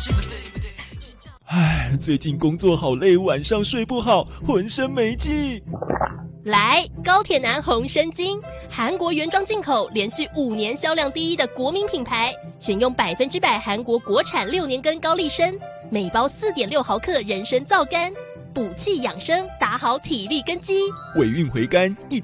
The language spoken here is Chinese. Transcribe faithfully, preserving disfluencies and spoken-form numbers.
唉，最近工作好累，晚上睡不好，浑身没劲。 来，高铁男红参精，韩国原装进口，连续五年销量第一的国民品牌，选用百分之百韩国国产六年根高丽参，每包四点六毫克人参皂苷，补气养生，打好体力根基， 尾韵回甘，一